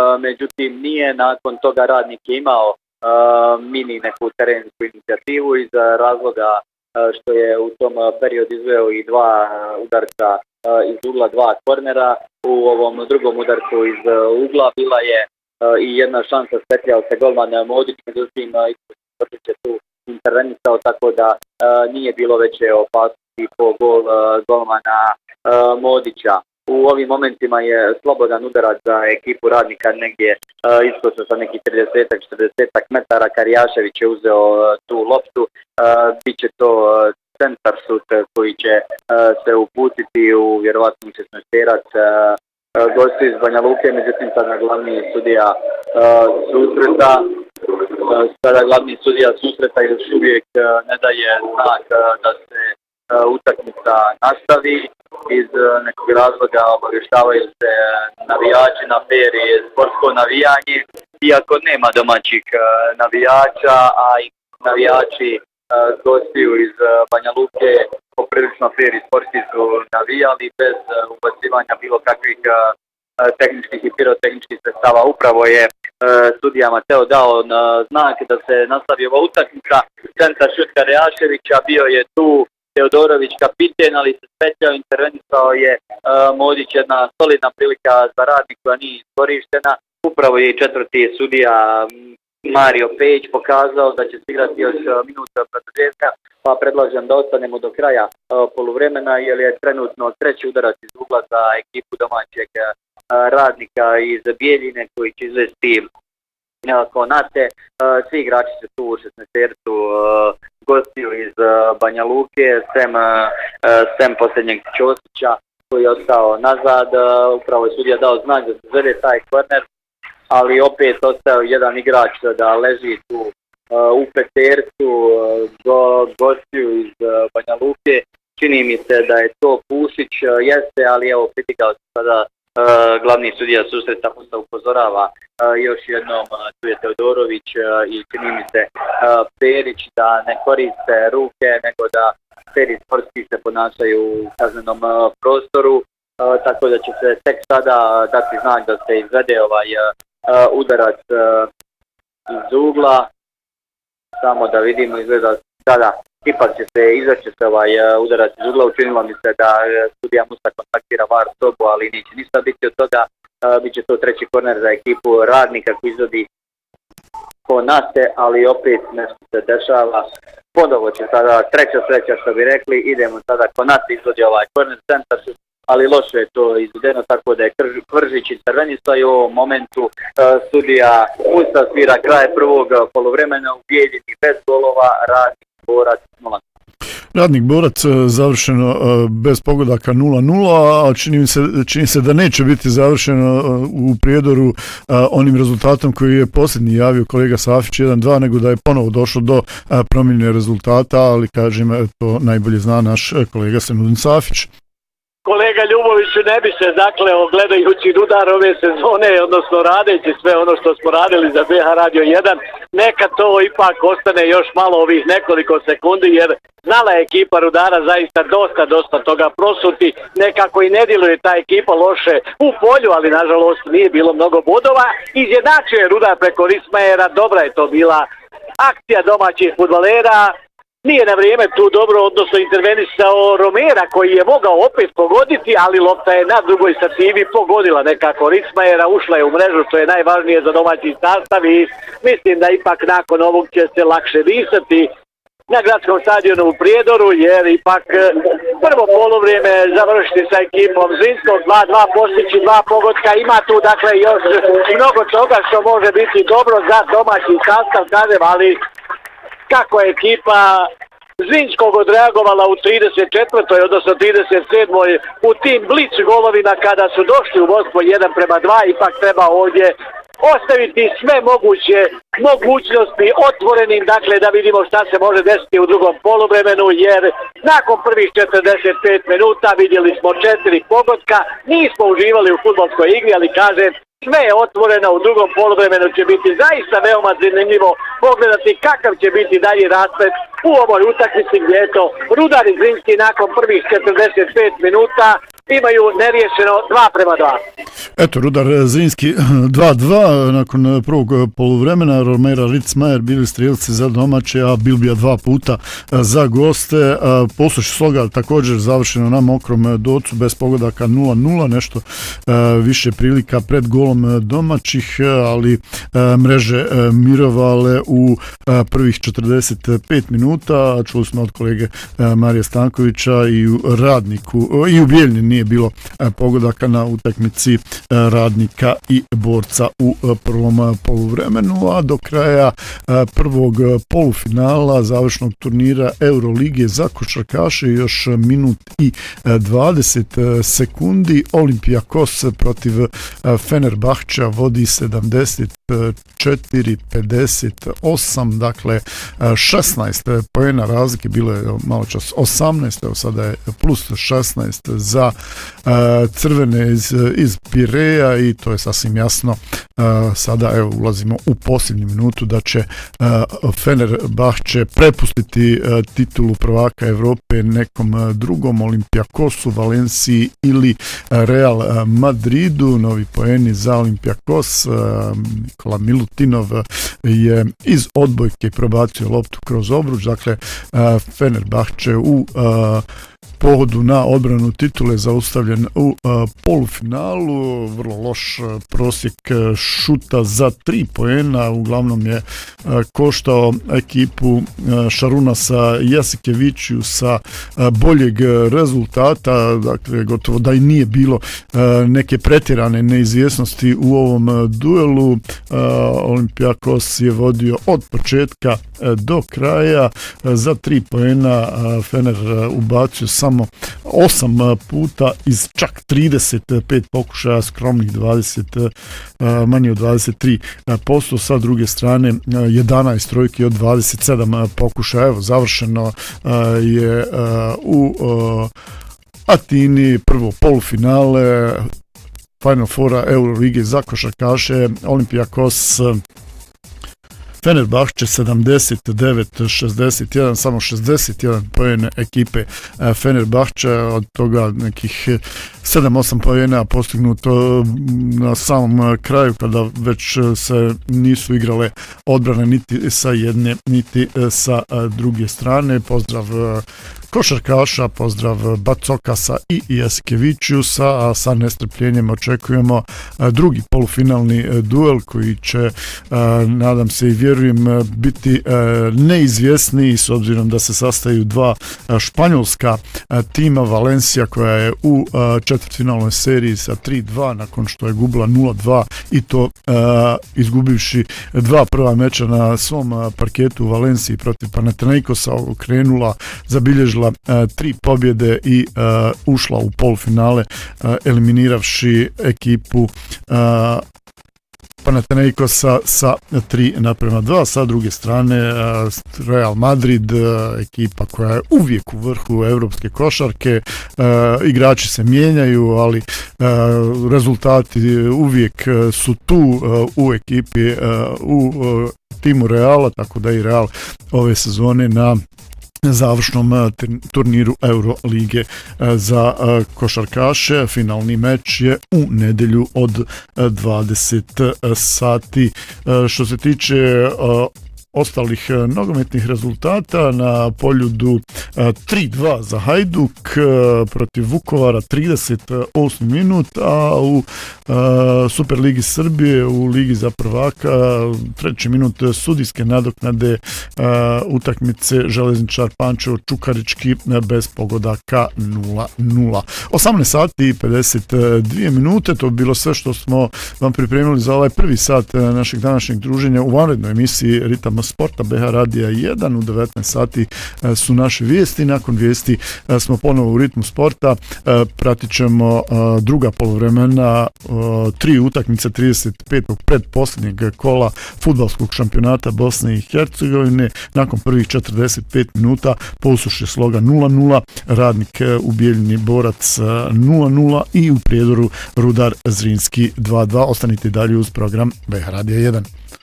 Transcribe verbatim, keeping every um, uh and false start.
međutim nije nakon toga Radnik je imao mini neku terensku inicijativu iz razloga što je u tom periodu izveo i dva udarca iz ugla, dva kornera. U ovom drugom udarcu iz ugla bila je i jedna šansa spetljao se golman Modić, međutim Vršić je tu intervenisao, tako da nije bilo veće opasnosti po gol golmana Modića. U ovim momentima je slobodan udarac za ekipu Radnika negdje iskočio sa nekih trideset do četrdeset metara. Karijašević je uzeo tu loptu. Biće to centar šut koji će se uputiti u vjerovatno šesnaesterac gosti iz Banja Luke, međutim sada glavni sudija susreta sada glavni sudija susreta još uvijek ne daje znak da se utakmica nastavi. Iz nekog razloga obavještavaju se navijači na feri sportsko navijanje, iako nema domaćih navijača, a i navijači gostiju iz Banja Luke poprilično feri sportski su navijali bez ubacivanja bilo kakvih tehničkih i pirotehničkih sredstava. Upravo je sudija Mateo dao znak da se nastavi ova utakmica. Centar šut Karijaševića, bio je tu Teodorović kapiten, ali se spetljao, intervenisao je uh, Modić, jedna solidna prilika za Radnik koja nije iskorištena. Upravo je i četvrti sudija Mario Pejić pokazao da će se igrati još minuta produžetka, pa predlažem da ostanemo do kraja uh, poluvremena, jer je trenutno treći udarac iz ugla za ekipu domaćeg uh, Radnika iz Bijeljine koji će izvesti Konate. Uh, svi igrači se tu u šesnaestercu uh, gostiju iz uh, Banja Luke, sem, uh, sem posljednjeg Ćosića koji je ostao nazad. Uh, upravo je sudija dao znak da se zove taj korner, ali opet ostao jedan igrač da leži tu uh, u petercu uh, go, gostiju iz uh, Banja Luke. Čini mi se da je to Pušić, uh, jeste, ali evo pritikao se sada Uh, glavni sudija susreta Musa upozorava uh, još jednom, uh, tu je Teodorović uh, i čini mi se uh, Perić da ne koriste ruke, nego da feri sportski se ponašaju u kaznenom uh, prostoru, uh, tako da će se tek sada dati znak da se izvede ovaj uh, udarac uh, iz ugla. Samo da vidimo, izgleda sada ipak će se izaći se ovaj uh, udarac iz ugla. Učinilo mi se da uh, sudija Musa kontaktira V A R sobu, ali neće ništa biti od toga. Uh, biće to treći korner za ekipu Radnika koji izvodi Konate, ali opet nešto se dešava. Ponovo će sada treća sreća, što bi rekli. Idemo sada, Konate izvodi ovaj korner centar, ali loše je to izvedeno, tako da je Kvržić intervenisao i u ovom momentu uh, sudija Musa svira kraj prvog poluvremena u Bijeljini bez golova. Radnik Borac nula. Radnik Borac završeno bez pogodaka nula nula, a čini se, čini se da neće biti završeno u Prijedoru onim rezultatom koji je posljednji javio kolega Safić jedan dva, nego da je ponovo došlo do promjene rezultata, ali kažem, to najbolje zna naš kolega Senudin Safić. Kolega Ljuboviću, ne bi se zakleo gledajući udar ove sezone, odnosno radeći sve ono što smo radili za B H Radio jedan, neka to ipak ostane još malo ovih nekoliko sekundi, jer znala je ekipa Rudara zaista dosta, dosta toga prosuti, nekako i ne djeluje ta ekipa loše u polju, ali nažalost nije bilo mnogo bodova. Izjednačio je Rudar preko Rismajera, dobra je to bila akcija domaćih fudbalera. Nije na vrijeme tu dobro, odnosno intervenisao Romera koji je mogao opet pogoditi, ali lopta je na drugoj stativi pogodila nekako Rismajera, ušla je u mrežu, što je najvažnije za domaći sastav i mislim da ipak nakon ovog će se lakše disati na gradskom stadionu u Prijedoru, jer ipak prvo polovrijeme završiti sa ekipom Zrinskog, dva dva postići, dva pogotka, ima tu dakle još mnogo toga što može biti dobro za domaći sastav, kažem, ali kako je ekipa Zrinskog odreagovala u trideset četvrtoj odnosno trideset sedmoj u tim blic golovima kada su došli u vodstvo jedan prema dva, ipak treba ovdje ostaviti sve moguće mogućnosti otvorenim, dakle da vidimo šta se može desiti u drugom poluvremenu, jer nakon prvih četrdeset pet minuta vidjeli smo četiri pogotka, nismo uživali u fudbalskoj igri, ali kažem, sve je otvoreno, u drugom poluvremenu će biti zaista veoma zanimljivo pogledati kakav će biti dalji rasplet u ovoj utakmici gdje je to Rudar i Zrinski nakon prvih četrdeset pet minuta imaju neriješeno dva prema dva. Eto, Rudar Zrinski dva dva nakon prvog poluvremena. Romera Ritzmajer bili strijelci za domaće, a Bilbija dva puta za goste. Posluši Sloga također završeno na mokrom docu bez pogodaka nula nula, nešto više prilika pred golom domaćih, ali mreže mirovale u prvih četrdeset pet minuta. Čuli smo od kolege Marija Stankovića i u Radniku i u Bijeljni nije bilo pogodaka na utakmici Radnika i Borca u prvom poluvremenu, a do kraja prvog polufinala završnog turnira Eurolige za košarkaše još minut i dvadeset sekundi. Olympiakos protiv Fenerbahčea vodi sedamdeset četiri pedeset osam, dakle šesnaest poena razlike, bilo je malo čas osamnaest, evo sada je plus šesnaest za uh, crvene iz, iz Pireja i to je sasvim jasno. Uh, sada evo ulazimo u posljednju minutu da će uh, Fenerbahče prepustiti uh, titulu prvaka Evrope nekom uh, drugom, Olympiakosu, Valenciji ili uh, Real Madridu. Novi poeni za Olympiakos, uh, Nikola Milutinov je iz odbojke probacio loptu kroz obruč, dakle uh, Fenerbahče u uh, pohodu na odbranu titule zaustavljen u uh, polufinalu. Vrlo loš uh, prosjek uh, šuta za tri poena, uglavnom je uh, koštao ekipu uh, Šarunasa Jasikeviću sa uh, boljeg rezultata, dakle gotovo da i nije bilo uh, neke pretjerane neizvjesnosti u ovom uh, duelu. Uh, Olympiakos je vodio od početka uh, do kraja, uh, za tri poena uh, Fener uh, ubacio samo osam puta iz čak trideset pet pokušaja, skromnih dvadeset, manje od dvadeset tri posto, sa druge strane jedanaest trojki od dvadeset sedam pokušaja. Evo, završeno je u Atini prvo polufinale Final Fora Eurolige za košarkaše. Olympiakos Fenerbahče sedamdeset devet šezdeset jedan, samo šezdeset jedan poena ekipe Fenerbahče, od toga nekih sedam osam poena postignuto na samom kraju kada već se nisu igrale odbrane niti sa jedne niti sa druge strane. Pozdrav košarkaša, pozdrav Bacokasa i Jasikevićusa, a sa nestrpljenjem očekujemo drugi polufinalni duel koji će, nadam se i vjerujem, biti neizvjesniji s obzirom da se sastaju dva španjolska tima. Valencia koja je u četvrtfinalnoj seriji sa tri dva nakon što je gubila nula dva i to izgubivši dva prva meča na svom parketu u Valenciji protiv Panathinaikosa, okrenula, zabilježila tri pobjede i uh, ušla u polufinale uh, eliminiravši ekipu uh, Panathinaikosa sa tri naprema dva. Sa druge strane uh, Real Madrid, uh, ekipa koja je uvijek u vrhu evropske košarke. Uh, igrači se mijenjaju, ali uh, rezultati uvijek su tu uh, u ekipi, uh, u uh, timu Reala, tako da i Real ove sezone na završnom turniru Eurolige za košarkaše. Finalni meč je u nedjelju od dvadeset sati. Što se tiče ostalih nogometnih rezultata, na Poljudu tri dva za Hajduk protiv Vukovara, trideset osmi minut, a u Superligi Srbije u Ligi za prvaka treći minut sudijske nadoknade utakmice Železničar Pančevo Čukarički bez pogodaka nula nula. osamnaest sati i pedeset dvije minute, to bi bilo sve što smo vam pripremili za ovaj prvi sat našeg današnjeg druženja u vanrednoj emisiji Ritam sporta B H Radija jedan. U devetnaest sati su naše vijesti, nakon vijesti smo ponovo u ritmu sporta. Pratit ćemo druga poluvremena tri utakmice trideset petog predposljednjeg kola fudbalskog šampionata Bosne i Hercegovine. Nakon prvih četrdeset pet minuta Pousuš je Sloga nula nula, Radnik u Bijeljini Borac nula nula i u Prijedoru Rudar Zrinski dva dva. Ostanite dalje uz program B H Radija jedan.